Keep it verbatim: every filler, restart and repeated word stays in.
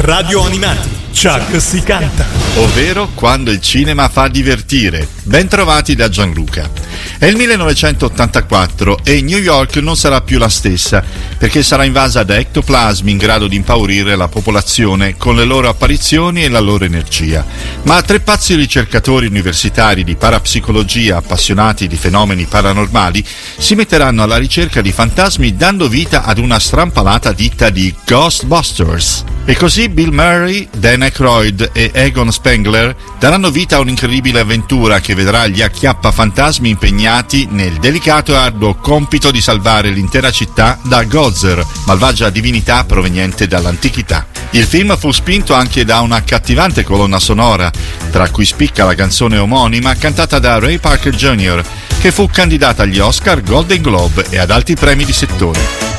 Radio Animati, Chuck si canta. Ovvero quando il cinema fa divertire. Bentrovati da Gianluca. È il millenovecentottantaquattro e New York non sarà più la stessa, perché sarà invasa da ectoplasmi in grado di impaurire la popolazione con le loro apparizioni e la loro energia. Ma tre pazzi ricercatori universitari di parapsicologia appassionati di fenomeni paranormali si metteranno alla ricerca di fantasmi, dando vita ad una strampalata ditta di Ghostbusters. E così Bill Murray, Dan Aykroyd e Egon Spengler daranno vita a un'incredibile avventura che vedrà gli acchiappafantasmi impegnati nel delicato e arduo compito di salvare l'intera città da Gozer, malvagia divinità proveniente dall'antichità. Il film fu spinto anche da una accattivante colonna sonora, tra cui spicca la canzone omonima cantata da Ray Parker Junior, che fu candidata agli Oscar, Golden Globe e ad altri premi di settore.